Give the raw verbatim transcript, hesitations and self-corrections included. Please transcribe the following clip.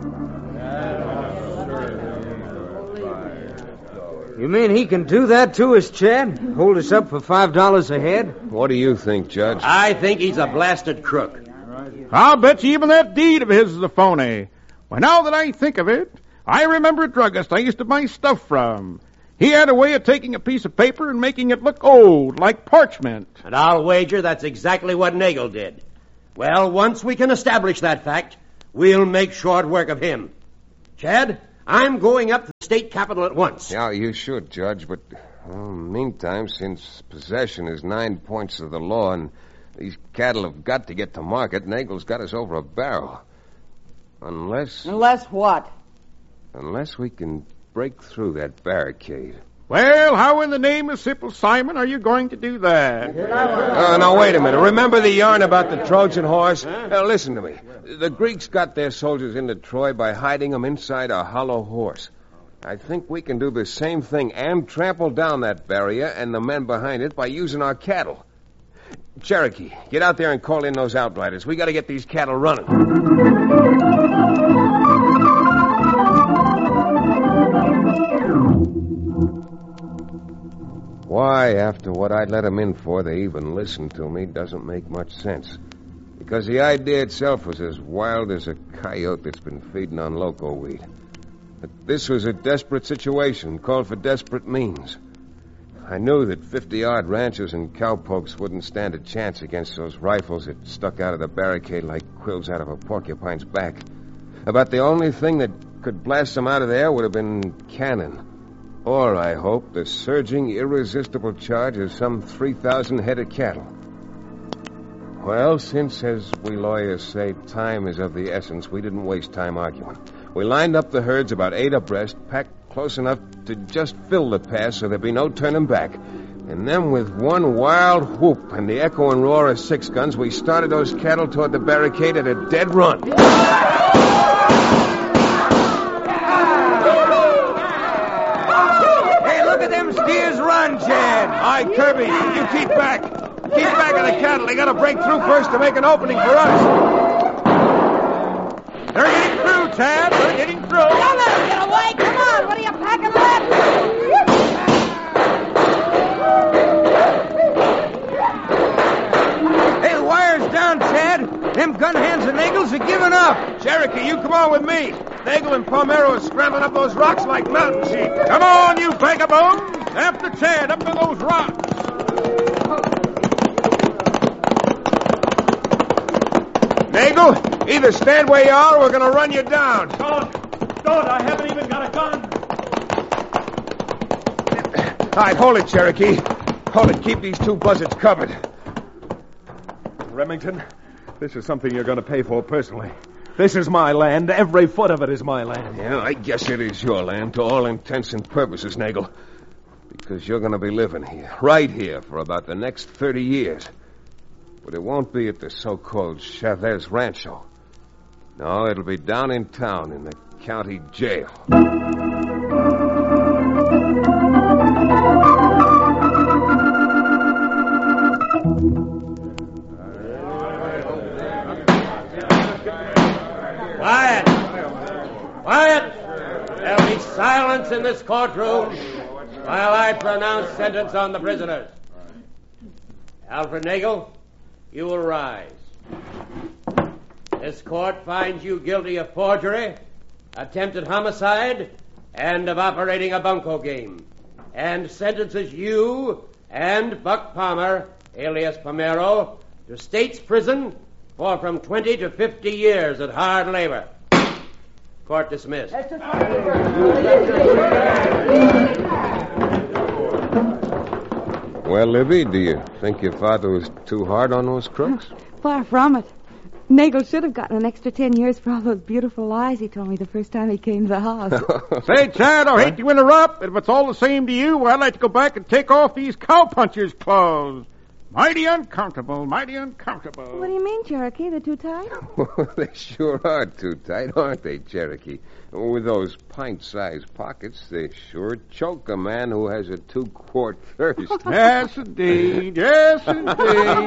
You mean he can do that to us, Chad? Hold us up for five dollars a head? What do you think, Judge? I think he's a blasted crook. I'll bet you even that deed of his is a phony. Well, now that I think of it, I remember a druggist I used to buy stuff from. He had a way of taking a piece of paper and making it look old, like parchment. And I'll wager that's exactly what Nagel did. Well, once we can establish that fact, we'll make short work of him. Chad, I'm going up to the state capitol at once. Yeah, you should, Judge, but well, meantime, since possession is nine points of the law and these cattle have got to get to market, Nagel's got us over a barrel. Unless... Unless what? Unless we can break through that barricade. Well, how in the name of Simple Simon are you going to do that? Oh, now, wait a minute. Remember the yarn about the Trojan horse? Now, listen to me. The Greeks got their soldiers into Troy by hiding them inside a hollow horse. I think we can do the same thing and trample down that barrier and the men behind it by using our cattle. Cherokee, get out there and call in those outriders. We got to get these cattle running. Why, after what I'd let them in for, they even listened to me doesn't make much sense. Because the idea itself was as wild as a coyote that's been feeding on loco weed. But this was a desperate situation, called for desperate means. I knew that fifty-odd ranchers and cowpokes wouldn't stand a chance against those rifles that stuck out of the barricade like quills out of a porcupine's back. About the only thing that could blast them out of there would have been cannon. Or, I hope, the surging, irresistible charge of some three thousand head of cattle. Well, since, as we lawyers say, time is of the essence, we didn't waste time arguing. We lined up the herds about eight abreast, packed close enough to just fill the pass so there'd be no turning back. And then with one wild whoop and the echo and roar of six guns, we started those cattle toward the barricade at a dead run. Steers run, Chad. Aye, Kirby, you keep back. Keep back of the cattle. They got to break through first to make an opening for us. They're getting through, Tad. They're getting through. Don't let them get away. Come on. What are you packing left? Hey, the wire's down, Chad. Them gun hands and Nagels are giving up. Cherokee, you come on with me. Nagel and Palmero are scrambling up those rocks like mountain sheep. Come on, you vagabonds. After Chad, up to those rocks. Nagel, either stand where you are or we're going to run you down. Don't. Don't. I haven't even got a gun. All right, hold it, Cherokee. Hold it. Keep these two buzzards covered. Remington, this is something you're going to pay for personally. This is my land. Every foot of it is my land. Yeah, I guess it is your land to all intents and purposes, Nagel. Because you're going to be living here, right here, for about the next thirty years. But it won't be at the so-called Chavez Rancho. No, it'll be down in town in the county jail. Quiet! Quiet! There'll be silence in this courtroom while I pronounce sentence on the prisoners. Alfred Nagel, you will rise. This court finds you guilty of forgery, attempted homicide, and of operating a bunco game, and sentences you and Buck Palmer, alias Palmero, to state's prison for from twenty to fifty years at hard labor. Court dismissed. Well, Libby, do you think your father was too hard on those crooks? Far from it. Nagel should have gotten an extra ten years for all those beautiful lies he told me the first time he came to the house. Say, Chad, I hate to interrupt, but if it's all the same to you, well, I'd like to go back and take off these cowpuncher's clothes. Mighty uncomfortable, mighty uncomfortable. What do you mean, Cherokee? They're too tight? They sure are too tight, aren't they, Cherokee? With those pint-sized pockets, they sure choke a man who has a two-quart thirst. Yes, indeed. Yes, indeed.